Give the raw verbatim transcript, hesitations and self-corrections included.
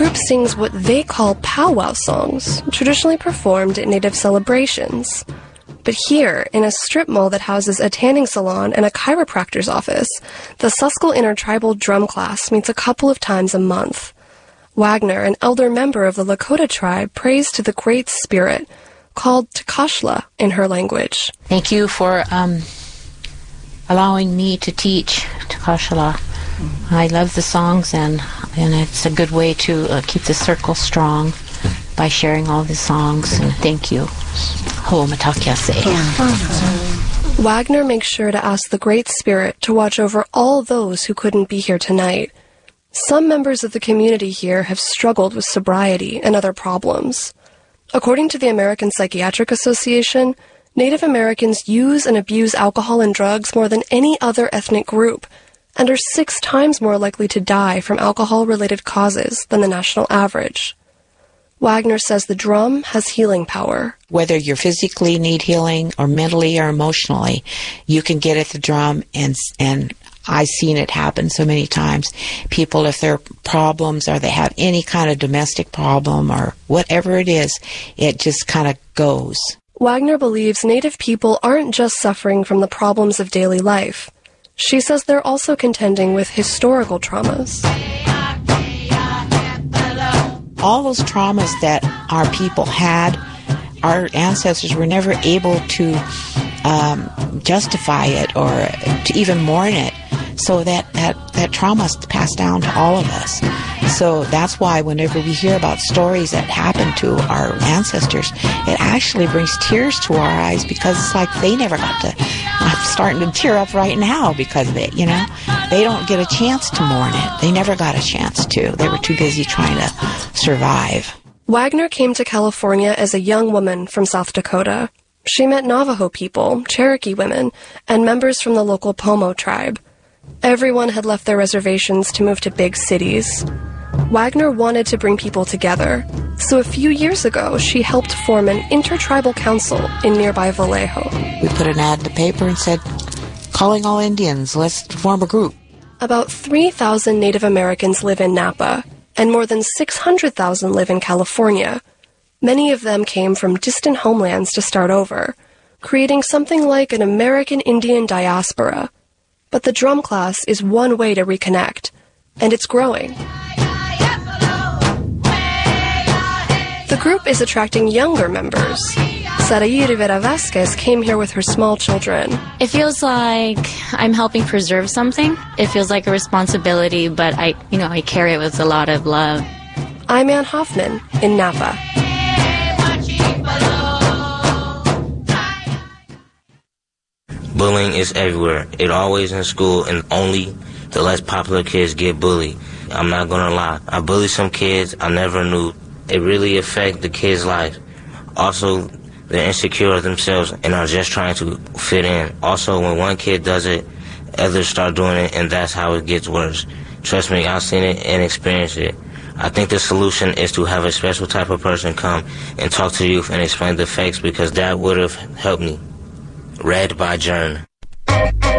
group sings what they call powwow songs, traditionally performed at Native celebrations. But here, in a strip mall that houses a tanning salon and a chiropractor's office, the Susquehanna Intertribal Drum Class meets a couple of times a month. Wagner, an elder member of the Lakota tribe, prays to the Great Spirit, called Takashla in her language. Thank you for um, allowing me to teach Takashla. I love the songs, and, and it's a good way to uh, keep the circle strong by sharing all the songs, and thank you. Ho matakiase. Wagner makes sure to ask the Great Spirit to watch over all those who couldn't be here tonight. Some members of the community here have struggled with sobriety and other problems. According to the American Psychiatric Association, Native Americans use and abuse alcohol and drugs more than any other ethnic group, and are six times more likely to die from alcohol-related causes than the national average. Wagner says the drum has healing power. Whether you physically need healing or mentally or emotionally, you can get at the drum, and and I've seen it happen so many times. People, if there are problems or they have any kind of domestic problem or whatever it is, it just kind of goes. Wagner believes Native people aren't just suffering from the problems of daily life. She says they're also contending with historical traumas. All those traumas that our people had, our ancestors were never able to um, justify it or to even mourn it. So that, that, that trauma is passed down to all of us. So that's why whenever we hear about stories that happened to our ancestors, it actually brings tears to our eyes, because it's like they never got to. I'm starting to tear up right now because of it, you know. They don't get a chance to mourn it. They never got a chance to. They were too busy trying to survive. Wagner came to California as a young woman from South Dakota. She met Navajo people, Cherokee women, and members from the local Pomo tribe. Everyone had left their reservations to move to big cities. Wagner wanted to bring people together, so a few years ago she helped form an intertribal council in nearby Vallejo. We put an ad in the paper and said, calling all Indians, let's form a group. About three thousand Native Americans live in Napa, and more than six hundred thousand live in California. Many of them came from distant homelands to start over, creating something like an American Indian diaspora. But the drum class is one way to reconnect, and it's growing. The group is attracting younger members. Saraí Rivera Vasquez came here with her small children. It feels like I'm helping preserve something. It feels like a responsibility, but I, you know, I carry it with a lot of love. I'm Ann Hoffman in Napa. Bullying is everywhere. It always in school, and only the less popular kids get bullied. I'm not gonna lie. I bullied some kids I never knew. It really affects the kids' life. Also, they're insecure themselves and are just trying to fit in. Also, when one kid does it, others start doing it, and that's how it gets worse. Trust me, I've seen it and experienced it. I think the solution is to have a special type of person come and talk to youth and explain the facts, because that would have helped me. Read by Jern.